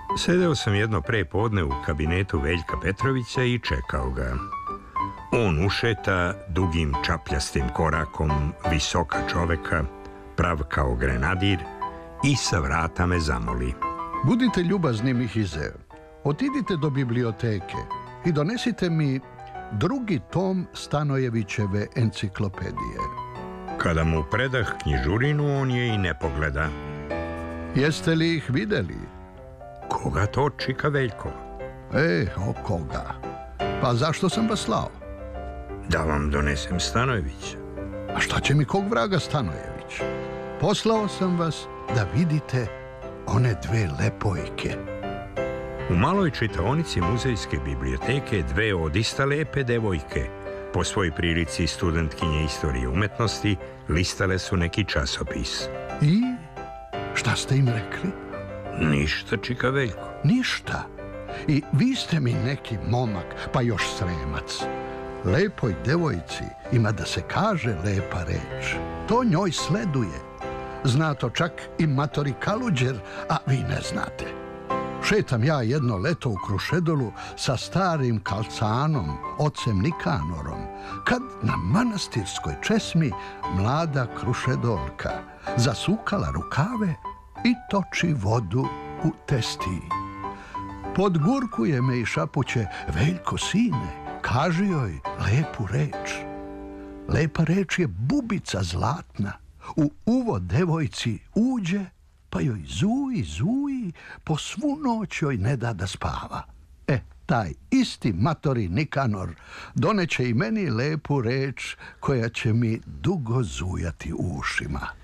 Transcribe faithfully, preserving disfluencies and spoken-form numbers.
Sedeo sam jedno prepodne u kabinetu Veljka Petrovića i čekao ga. On ušeta dugim čapljastim korakom visoka čoveka, prav kao grenadir, i sa vrata me zamoli. Budite ljubazni, Mihize, otidite do biblioteke i donesite mi drugi tom Stanojevićeve enciklopedije. Kada mu predah knjižurinu, on je i ne pogleda. Jeste li ih videli? Koga to, čika Veljko? E, o koga? Pa zašto sam vas slao? Da vam donesem Stanojevića. A šta će mi kog vraga Stanojević? Poslao sam vas da vidite one dve lepojke. U maloj čitaonici muzejske biblioteke dve odista lepe devojke, po svoj prilici studentkinje istorije umetnosti, listale su neki časopis. I? Šta ste im rekli? Ništa, čika Veljko. Ništa. I vi ste mi neki momak, pa još Sremac. Lepoj devojci ima da se kaže lepa reč. To njoj sleduje. Zna to čak i matori Kaluđer, a vi ne znate. Šetam ja jedno leto u Krušedolu sa starim Kalcanom, ocem Nikanorom, kad na manastirskoj česmi mlada Krušedolka zasukala rukave i toči vodu u testiji. Podgurkuje me i šapuće: Veljko, sine, kaži joj lepu reč. Lepa reč je bubica zlatna. U uvo devojci uđe, pa joj zuji, zuji, po svu noć joj ne da da spava. E, taj isti matori Nikanor doneće i meni lepu reč koja će mi dugo zujati u ušima.